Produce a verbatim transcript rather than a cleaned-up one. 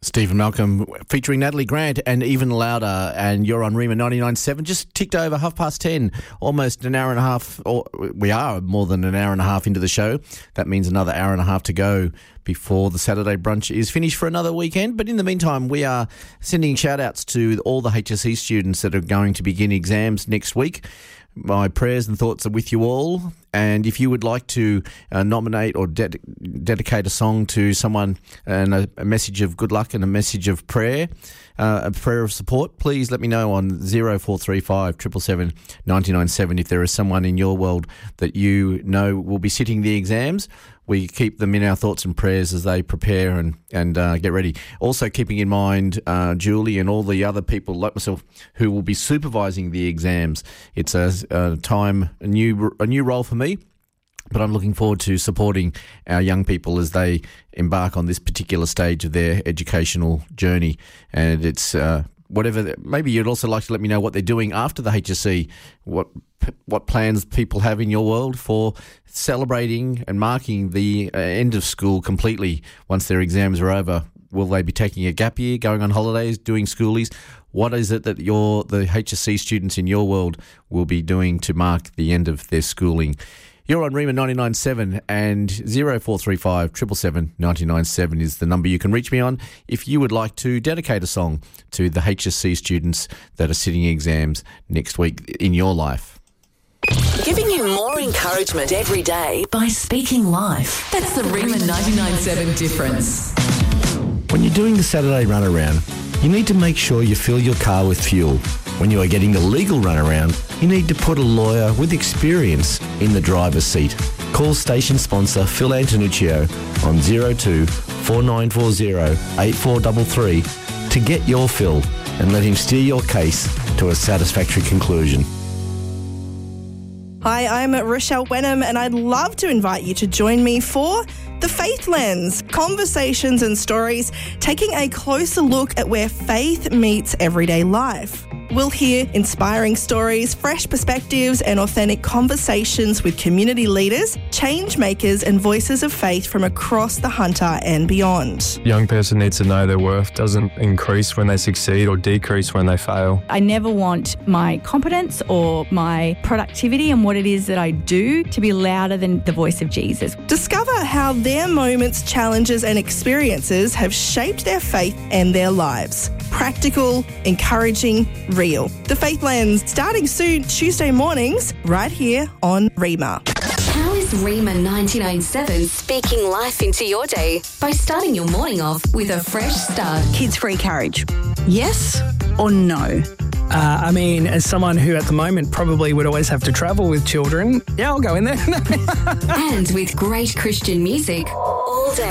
Stephen Malcolm featuring Natalie Grant and Even Louder, and you're on Rima ninety-nine point seven. Just ticked over half past ten, almost an hour and a half, or we are more than an hour and a half into the show. That means another hour and a half to go before the Saturday brunch is finished for another weekend. But in the meantime, we are sending shout-outs to all the H S C students that are going to begin exams next week. My prayers and thoughts are with you all. And if you would like to uh, nominate or de- dedicate a song to someone and a, a message of good luck and a message of prayer, uh, a prayer of support, please let me know on zero four three five, seven seven seven, nine nine seven if there is someone in your world that you know will be sitting the exams. We keep them in our thoughts and prayers as they prepare and, and uh, get ready. Also keeping in mind uh, Julie and all the other people like myself who will be supervising the exams. It's a, a time, a new a new role for me, but I'm looking forward to supporting our young people as they embark on this particular stage of their educational journey. And it's uh, whatever. Maybe you'd also like to let me know what they're doing after the H S C, what what plans people have in your world for celebrating and marking the uh, end of school completely once their exams are over. Will they be taking a gap year, going on holidays, doing schoolies? What is it that your the H S C students in your world will be doing to mark the end of their schooling? You're on Rima ninety-nine point seven, and zero four three five, seven seven seven, nine nine seven is the number you can reach me on if you would like to dedicate a song to the H S C students that are sitting exams next week in your life. Giving you more encouragement every day by speaking life. That's the Rima ninety-nine point seven difference. When you're doing the Saturday runaround, you need to make sure you fill your car with fuel. When you are getting the legal runaround, you need to put a lawyer with experience in the driver's seat. Call station sponsor Phil Antonuccio on zero two four nine four zero eight four three three to get your fill and let him steer your case to a satisfactory conclusion. Hi, I'm Rochelle Wenham, and I'd love to invite you to join me for The Faith Lens, conversations and stories taking a closer look at where faith meets everyday life. We'll hear inspiring stories, fresh perspectives and authentic conversations with community leaders, change makers and voices of faith from across the Hunter and beyond. A young person needs to know their worth doesn't increase when they succeed or decrease when they fail. I never want my competence or my productivity and what it is that I do to be louder than the voice of Jesus. Discover how their moments, challenges and experiences have shaped their faith and their lives. Practical, encouraging, real. The Faith Lens, starting soon Tuesday mornings, right here on Rima. How is Rima ninety-nine point seven speaking life into your day by starting your morning off with a fresh start? Kids-free carriage. Yes or no? Uh, I mean, as someone who at the moment probably would always have to travel with children, yeah, I'll go in there. And with great Christian music all day.